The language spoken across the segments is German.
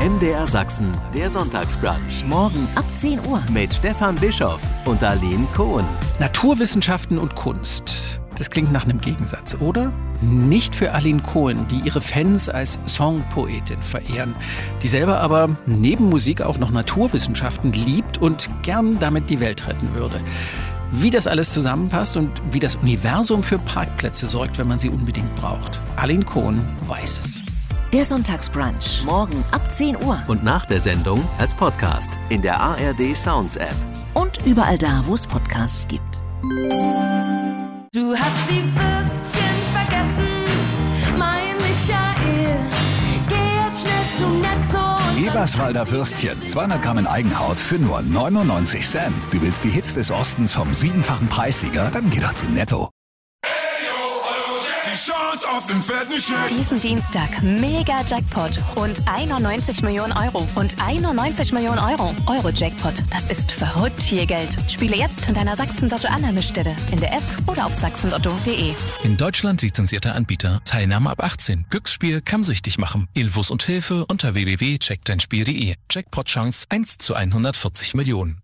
MDR Sachsen, der Sonntagsbrunch. Morgen ab 10 Uhr. Mit Stefan Bischoff und Aline Kohn. Naturwissenschaften und Kunst. Das klingt nach einem Gegensatz, oder? Nicht für Aline Kohn, die ihre Fans als Songpoetin verehren, die selber aber neben Musik auch noch Naturwissenschaften liebt und gern damit die Welt retten würde. Wie das alles zusammenpasst und wie das Universum für Parkplätze sorgt, wenn man sie unbedingt braucht. Aline Kohn weiß es. Der Sonntagsbrunch. Morgen ab 10 Uhr. Und nach der Sendung als Podcast in der ARD Sounds App. Und überall da, wo es Podcasts gibt. Du hast die Würstchen vergessen, mein Michael. Geh jetzt schnell zu Netto. Eberswalder Würstchen, 200 Gramm in Eigenhaut für nur 99 Cent. Du willst die Hits des Ostens vom 7-fachen Preissieger? Dann geh doch zu Netto. Diesen Dienstag mega Jackpot und 91 Millionen Euro. Und 91 Millionen Euro. Euro-Jackpot, das ist verrückt viel Geld. Spiele jetzt in deiner Sachsen-Lotto-Annahmestelle, in der App oder auf sachsenlotto.de. In Deutschland lizenzierter Anbieter. Teilnahme ab 18. Glücksspiel kann süchtig machen. Infos und Hilfe unter www.checkdeinspiel.de. Jackpot-Chance 1 zu 140 Millionen.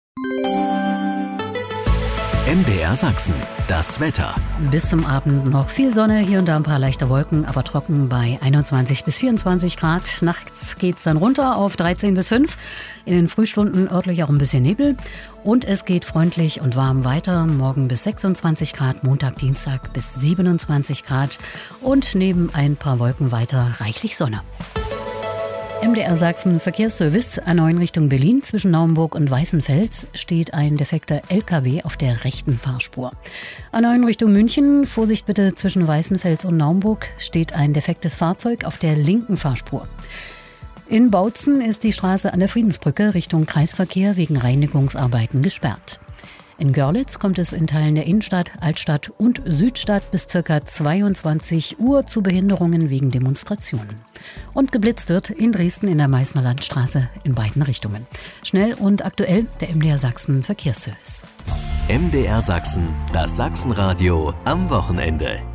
MDR Sachsen, das Wetter. Bis zum Abend noch viel Sonne, hier und da ein paar leichte Wolken, aber trocken bei 21 bis 24 Grad. Nachts geht's dann runter auf 13 bis 5. In den Frühstunden örtlich auch ein bisschen Nebel. Und es geht freundlich und warm weiter. Morgen bis 26 Grad, Montag, Dienstag bis 27 Grad. Und neben ein paar Wolken weiter reichlich Sonne. MDR Sachsen Verkehrsservice, A9 Richtung Berlin. Zwischen Naumburg und Weißenfels steht ein defekter LKW auf der rechten Fahrspur. A9 Richtung München, Vorsicht bitte, zwischen Weißenfels und Naumburg steht ein defektes Fahrzeug auf der linken Fahrspur. In Bautzen ist die Straße an der Friedensbrücke Richtung Kreisverkehr wegen Reinigungsarbeiten gesperrt. In Görlitz kommt es in Teilen der Innenstadt, Altstadt und Südstadt bis ca. 22 Uhr zu Behinderungen wegen Demonstrationen. Und geblitzt wird in Dresden in der Meißner Landstraße in beiden Richtungen. Schnell und aktuell der MDR Sachsen Verkehrsservice. MDR Sachsen, das Sachsenradio am Wochenende.